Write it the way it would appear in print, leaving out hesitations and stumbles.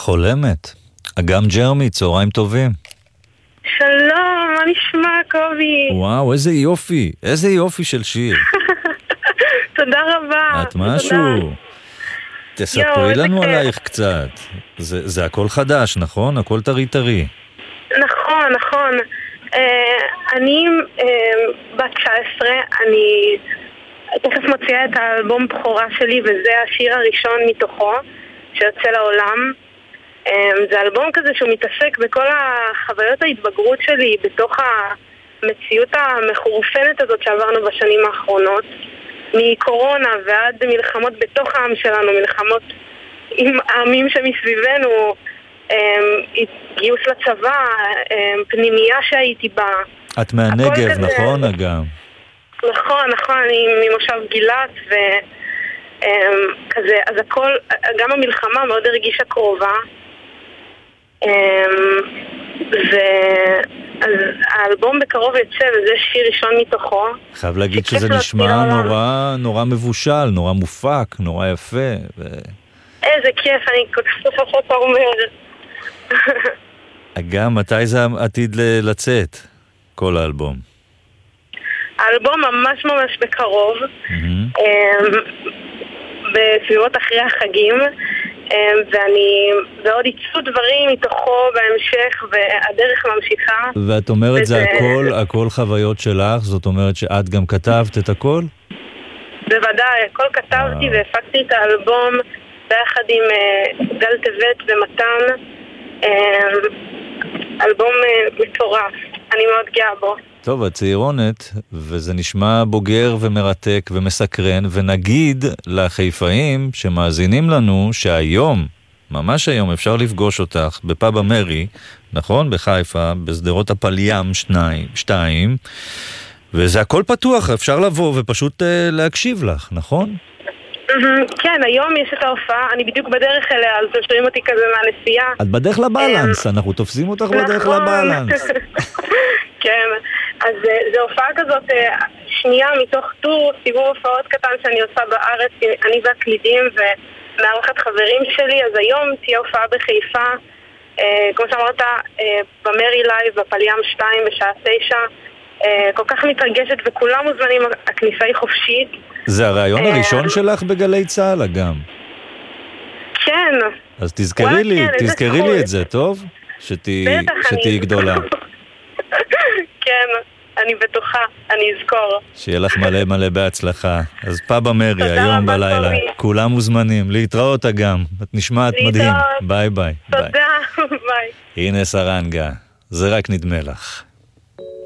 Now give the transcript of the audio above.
חולמת. אגם ג'רמי, צהריים טובים. שלום, מה נשמע, קובי? וואו, איזה יופי של שיר. תודה רבה. את משהו. תספרי לנו עלייך קצת. זה הכל חדש, נכון? הכל טרי. נכון. אני בת 19, אני תכף מוציאה את האלבום בכורה שלי, וזה השיר הראשון מתוכו שיוצא לעולם. זה אלבום כזה שהוא מתעסק בכל החוויות ההתבגרות שלי בתוך המציאות המחורפנת הזאת שעברנו בשנים האחרונות, מקורונה ועד מלחמות בתוך העם שלנו, מלחמות עם העמים שמסביבנו, גיוס לצבא, פנימייה שהייתי בה. את מהנגב, נכון אגם? נכון, אני ממושב גילת וכזה, אז הכל, גם המלחמה מאוד הרגישה קרובה. אז האלבום בקרוב יצא, וזה שיר ראשון מתוכו. חייב להגיד שזה נשמע נורא מבושל, נורא מופק, נורא יפה. איזה כיף, אני כל כך אתה אומר. אגם, מתי זה עתיד לצאת, כל האלבום? האלבום ממש בקרוב, בסביבות אחרי החגים. ועוד ייצאו דברים מתוכו בהמשך, והדרך ממשיכה. ואת אומרת זה הכל חוויות שלך? זאת אומרת שאת גם כתבת את הכל? בוודאי, הכל כתבתי והפקתי את האלבום ביחד עם גל טבת ומתן. אלבום מטורף, אני מאוד גאה בו. טוב, את צעירונת, וזה נשמע בוגר ומרתק ומסקרן, ונגיד לחיפאים שמאזינים לנו שהיום, ממש היום, אפשר לפגוש אותך בפאב המרי, נכון? בחיפה, בסדרות הפלים 2, וזה הכל פתוח, אפשר לבוא ופשוט להקשיב לך, נכון? כן, היום יש את ההופעה, אני בדיוק בדרך אליה, אז תשרים אותי כזה מהנסיעה. את בדרך לבלנס, אנחנו תופסים אותך בדרך לבלנס. כן, אז זו הופעה כזאת שנייה מתוך טור, סיבוב הופעות קטן שאני עושה בארץ, אני והקלידים ומערכת חברים שלי. אז היום תהיה הופעה בחיפה, כמו שאמרת, במרי לייב, בפלים 2 בשעה 9. כל כך מתרגשת וכולם מוזמנים, הכניסה היא חופשית. זה הרעיון הראשון שלך בגלי צהל, אגם? כן. אז תזכרי לי את זה, טוב? שתהי גדולה. כן, אני בטוחה, אני אזכור. שיהיה לך מלא בהצלחה. אז פאב המרי היום בלילה, כולם מוזמנים. להתראות אגם, את נשמעת מדהים. ביי. תודה, ביי. הנה סרנגה, זה רק נדמה לך.